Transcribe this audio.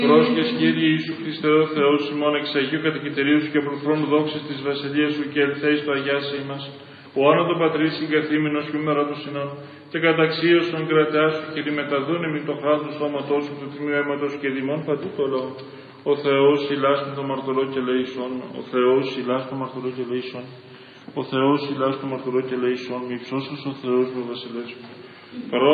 Πρόσχες Κύριε Ιησού Χριστέ ο Θεός ημών εξ Αγίου Κατοικητηρίου Σου και προθρόνου δόξης της Βασιλείας Σου και ελθέης το αγιάσαι ημάς. Ο άνοτο Πατρίς συγκαθήμενος και μέρα του συνών και καταξίωσον κρατεάς Σου και μεταδούνε μη το χράτος σώματός Σου του τιμίου αίματος και δημών παντού το λόγο. Ο Θεός ηλάστην το μαρτυρό και λέησον. Ο Θεός ηλάστην το μαρτυρό και λέησον. Ο Θεός ηλάστην το μαρτυρό και λέησον. Μη ψώσος ο Θεός με βασιλές.